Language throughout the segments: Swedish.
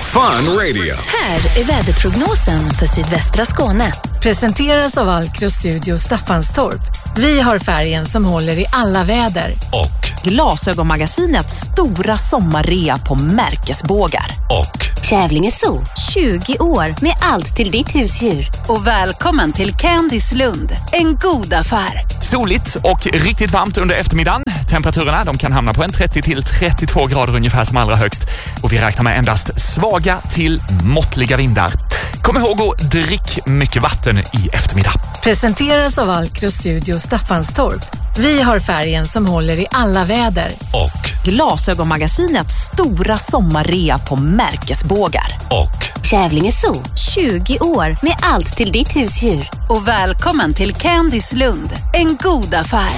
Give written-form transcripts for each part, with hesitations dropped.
Fun Radio. Här är väderprognosen för sydvästra Skåne. Presenteras av Alkro Studio Staffanstorp. Vi har färgen som håller i alla väder. Och Glasögonmagasinets stora sommarrea på märkesbågar. och Kävlinge Zoo, 20 år med allt till ditt husdjur. Och välkommen till Candice Lund, en god affär. Soligt och riktigt varmt under eftermiddagen. Temperaturerna de kan hamna på en 30 till 32 grader ungefär som allra högst. Och vi räknar med endast svaga till måttliga vindar. Kom ihåg att drick mycket vatten i eftermiddag. Presenteras av Alkro Studio Staffanstorp. Vi har färgen som håller i alla väder. och Glasögonmagasinets stora sommarrea på märkesbågar. och Kävlinge Zoo, 20 år med allt till ditt husdjur. Och välkommen till Candice Lund, en god affär.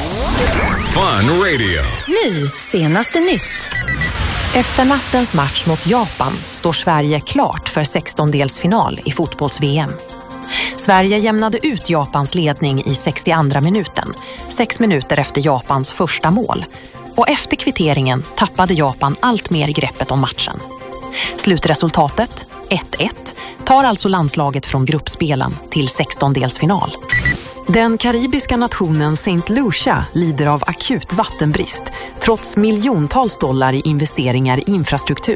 Fun Radio. Nu, senaste nytt. Efter nattens match mot Japan står Sverige klart för 16-delsfinal i fotbolls-VM. Sverige jämnade ut Japans ledning i 62:a minuten, 6 minuter efter Japans första mål. Och efter kvitteringen tappade Japan allt mer greppet om matchen. Slutresultatet, 1-1, tar alltså landslaget från gruppspelen till 16-delsfinal. Den karibiska nationen Saint Lucia lider av akut vattenbrist trots miljontals dollar i investeringar i infrastruktur.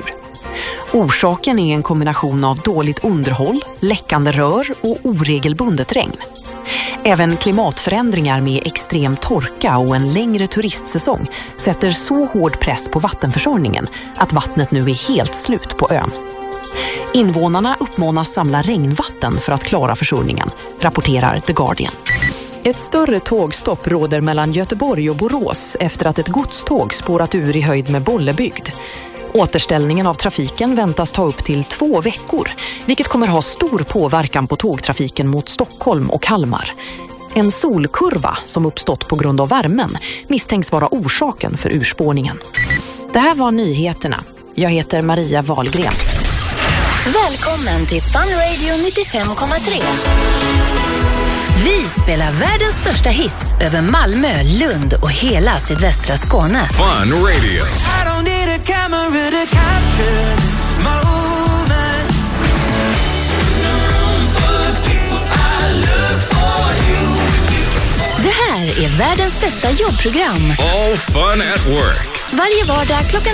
Orsaken är en kombination av dåligt underhåll, läckande rör och oregelbundet regn. Även klimatförändringar med extrem torka och en längre turistsäsong sätter så hård press på vattenförsörjningen att vattnet nu är helt slut på ön. Invånarna uppmanas samla regnvatten för att klara försörjningen, rapporterar The Guardian. Ett större tågstopp råder mellan Göteborg och Borås efter att ett godståg spårat ur i höjd med Bollebygd. Återställningen av trafiken väntas ta upp till 2 veckor, vilket kommer ha stor påverkan på tågtrafiken mot Stockholm och Kalmar. En solkurva som uppstått på grund av värmen misstänks vara orsaken för urspårningen. Det här var nyheterna. Jag heter Maria Wahlgren. Välkommen till Fun Radio 95,3. Vi spelar världens största hits över Malmö, Lund och hela sydvästra Skåne. Fun Radio. I don't need a camera to capture this moment. In a room full of people, I look for you. Det här är världens bästa jobbprogram. All fun at work. Varje vardag klockan